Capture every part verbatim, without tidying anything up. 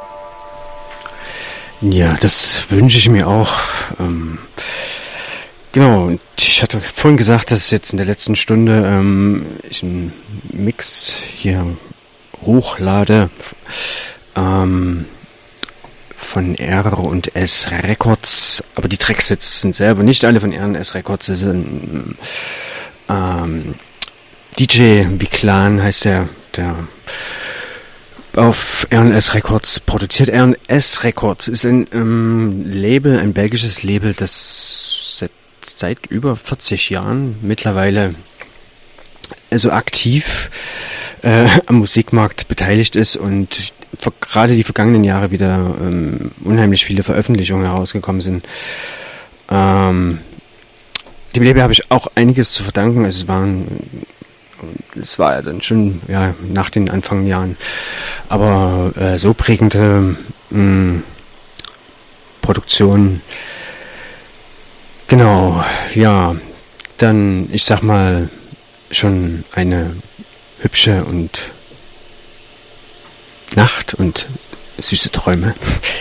Ja, das wünsche ich mir auch. Ähm, genau, und ich hatte vorhin gesagt, dass jetzt in der letzten Stunde ähm, ich einen Mix hier hochlade ähm, von R und S Records, aber die Tracks jetzt sind selber nicht alle von R und S Records, das sind ähm, D J Biclan heißt der, der auf R und S Records produziert. R und S Records ist ein ähm, Label, ein belgisches Label, das seit, seit über vierzig Jahren mittlerweile also aktiv äh, am Musikmarkt beteiligt ist und ver- gerade die vergangenen Jahre wieder ähm, unheimlich viele Veröffentlichungen herausgekommen sind. Ähm, dem Label habe ich auch einiges zu verdanken. Es waren Es war ja dann schon ja, nach den Anfangsjahren, aber äh, so prägende mh, Produktion. Genau, ja, dann, ich sag mal, schon eine hübsche und Nacht und süße Träume.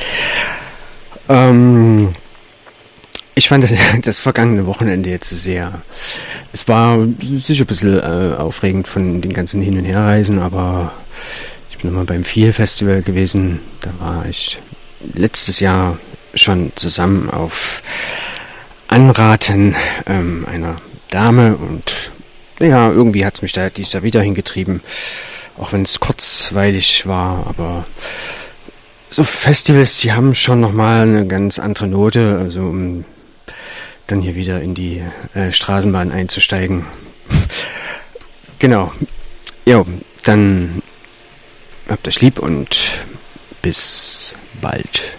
ähm, Ich fand das, das vergangene Wochenende jetzt sehr, es war sicher ein bisschen äh, aufregend von den ganzen Hin- und Herreisen, aber ich bin nochmal beim Feel Festival gewesen, da war ich letztes Jahr schon zusammen auf Anraten ähm, einer Dame und ja, irgendwie hat es mich da dieses Jahr wieder hingetrieben, auch wenn es kurzweilig war, aber so Festivals, die haben schon nochmal eine ganz andere Note, also um dann hier wieder in die äh, Straßenbahn einzusteigen. Genau. Jo, dann habt euch lieb und bis bald.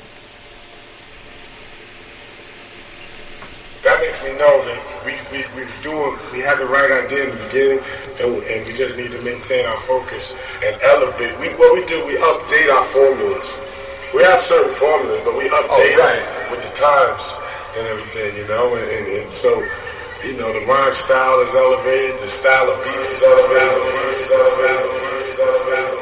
That makes me know that we, we, we're doing, we had the right idea in the beginning, and we, and we just need to maintain our focus and elevate. We, what we do, we update our formulas. We have certain formulas, but we update oh, right. them with the times and everything, you know, and, and, and so, you know, the rhyme style is elevated, the style of beats is elevated, the beats is elevated, the beats is elevated.